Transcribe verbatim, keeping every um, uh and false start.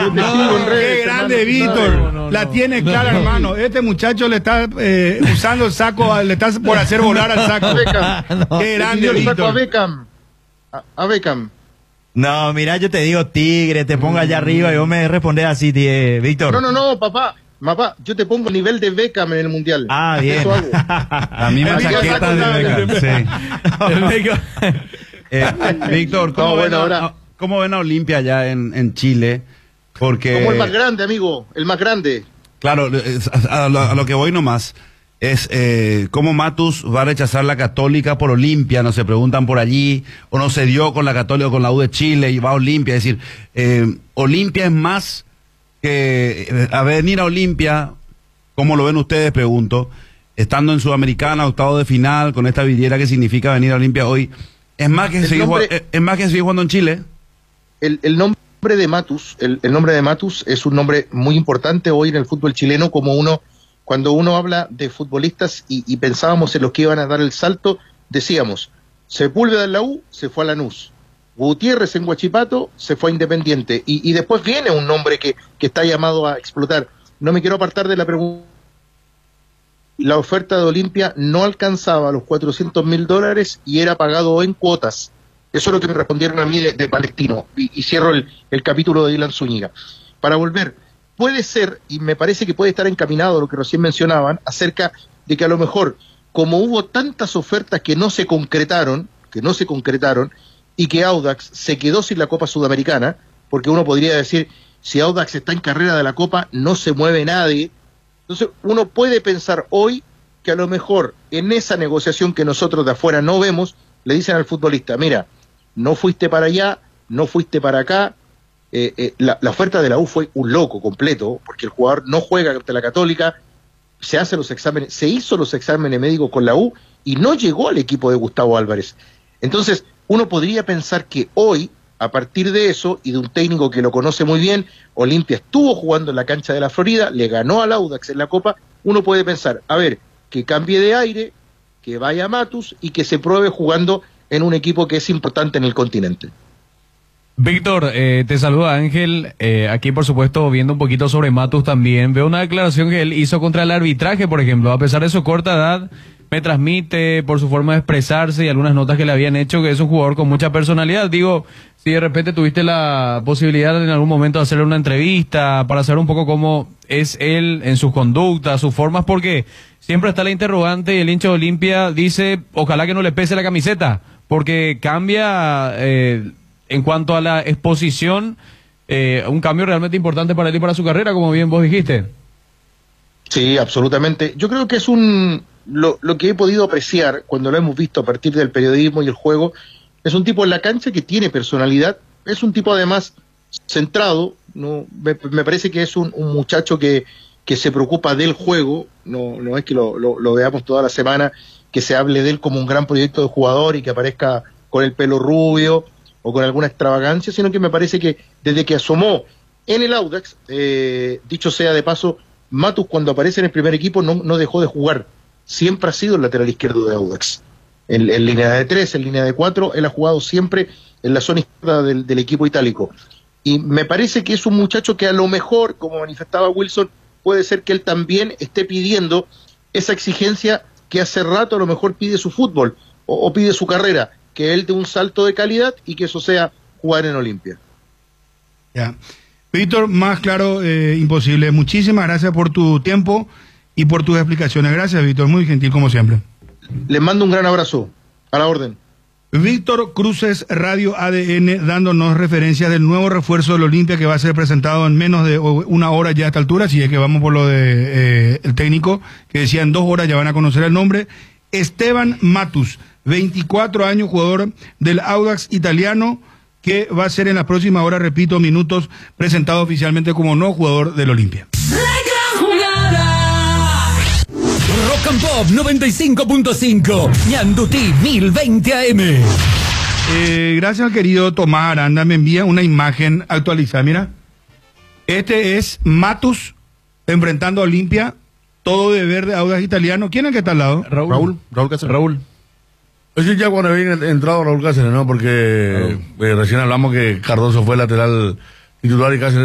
te sigo en redes, Qué grande, hermano, Víctor. No, no, la no. tiene clara, No. hermano. Este muchacho le está eh, usando el saco, le está por hacer volar al saco. Beckham. Qué Le grande, pidió el saco a Víctor. Beckham. A, a Beckham. No, mira, yo te digo tigre, te pongo allá arriba y vos me respondes así, tío, Víctor. No, no, no, papá. Papá, yo te pongo a nivel de Beckham en el mundial. Ah, bien. Eso hago. La misma El Víctor chaqueta está de contando. Beckham. Sí. Eh, Víctor, ¿cómo, No, ven bueno, a, ahora- ¿cómo ven a Olimpia allá en, en Chile? Porque, Como el más grande, amigo. El más grande. claro, es- a, a lo, a lo que voy nomás es eh, cómo Matus va a rechazar la Católica por Olimpia, no se preguntan por allí, o no se dio con la Católica o con la U de Chile y va a Olimpia. Es decir, eh, Olimpia es más que eh, a venir a Olimpia, ¿cómo lo ven ustedes? Pregunto, estando en Sudamericana, octavo de final, con esta vidriera que significa venir a Olimpia hoy, es más que El seguir nombre- jugando- es- es más que seguir jugando en Chile. El, el nombre de Matus, el, el nombre de Matus es un nombre muy importante hoy en el fútbol chileno, como uno, cuando uno habla de futbolistas y, y pensábamos en los que iban a dar el salto, decíamos, Sepúlveda en la U, se fue a Lanús, Gutiérrez en Huachipato, se fue a Independiente, y, y después viene un nombre que, que está llamado a explotar. No me quiero apartar de la pregunta. La oferta de Olimpia no alcanzaba los cuatrocientos mil dólares y era pagado en cuotas. Eso es lo que me respondieron a mí de, de Palestino. Y, y cierro el, el capítulo de Dylan Zúñiga. Para volver, puede ser, y me parece que puede estar encaminado a lo que recién mencionaban, acerca de que a lo mejor, como hubo tantas ofertas que no se concretaron, que no se concretaron, y que Audax se quedó sin la Copa Sudamericana, porque uno podría decir, si Audax está en carrera de la Copa, no se mueve nadie. Entonces, uno puede pensar hoy que a lo mejor en esa negociación que nosotros de afuera no vemos, le dicen al futbolista, mira, no fuiste para allá, no fuiste para acá. Eh, eh, la, la oferta de la U fue un loco completo, porque el jugador no juega ante la Católica, se hace los exámenes, se hizo los exámenes médicos con la U y no llegó al equipo de Gustavo Álvarez. Entonces, uno podría pensar que hoy, a partir de eso, y de un técnico que lo conoce muy bien, Olimpia estuvo jugando en la cancha de la Florida, le ganó al Audax en la Copa, uno puede pensar, a ver, que cambie de aire, que vaya a Matus y que se pruebe jugando en un equipo que es importante en el continente. Víctor, eh, te saluda Ángel, eh, aquí por supuesto viendo un poquito sobre Matus también, veo una declaración que él hizo contra el arbitraje, por ejemplo, a pesar de su corta edad, me transmite por su forma de expresarse y algunas notas que le habían hecho que es un jugador con mucha personalidad. Digo, si de repente tuviste la posibilidad en algún momento de hacerle una entrevista para saber un poco cómo es él en sus conductas, sus formas, porque siempre está la interrogante y el hincha de Olimpia dice, ojalá que no le pese la camiseta, porque cambia eh, en cuanto a la exposición, eh, un cambio realmente importante para él y para su carrera, como bien vos dijiste. Sí, absolutamente. Yo creo que es un lo, lo que he podido apreciar cuando lo hemos visto a partir del periodismo y el juego, es un tipo en la cancha que tiene personalidad, es un tipo además centrado, no me, me parece que es un, un muchacho que, que se preocupa del juego, no, no es que lo, lo, lo veamos toda la semana, que se hable de él como un gran proyecto de jugador y que aparezca con el pelo rubio o con alguna extravagancia, sino que me parece que desde que asomó en el Audax, eh, dicho sea de paso, Matus cuando aparece en el primer equipo no, no dejó de jugar, siempre ha sido el lateral izquierdo de Audax, en, en línea de tres, en línea de cuatro, él ha jugado siempre en la zona izquierda del, del equipo itálico, y me parece que es un muchacho que a lo mejor, como manifestaba Wilson, puede ser que él también esté pidiendo esa exigencia que hace rato a lo mejor pide su fútbol, o, o pide su carrera, que él dé un salto de calidad y que eso sea jugar en Olimpia. Ya. Víctor, más claro, eh, imposible. Muchísimas gracias por tu tiempo y por tus explicaciones. Gracias, Víctor, muy gentil como siempre. Les mando un gran abrazo. A la orden. Víctor Cruces, Radio A D N, dándonos referencia del nuevo refuerzo del Olimpia que va a ser presentado en menos de una hora ya a esta altura, si es que vamos por lo de eh, el técnico, que decía en dos horas ya van a conocer el nombre. Esteban Matus, veinticuatro años, jugador del Audax italiano, que va a ser en las próximas horas, repito, minutos, presentado oficialmente como nuevo jugador del Olimpia. Rock and Pop noventa y cinco punto cinco, Ñandutí mil veinte A M. Eh, gracias al querido Tomás Aranda, me envía una imagen actualizada. Mira, este es Matus enfrentando a Olimpia, todo de verde, Audax italiano. ¿Quién es el que está al lado? Raúl. Raúl, Raúl Cáceres. Raúl. Ese ya cuando había entrado Raúl Cáceres, ¿no? Porque eh, recién hablamos que Cardoso fue lateral titular y Cáceres